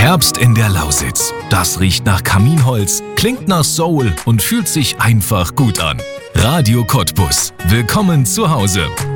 Herbst in der Lausitz. Das riecht nach Kaminholz, klingt nach Soul und fühlt sich einfach gut an. Radio Cottbus. Willkommen zu Hause.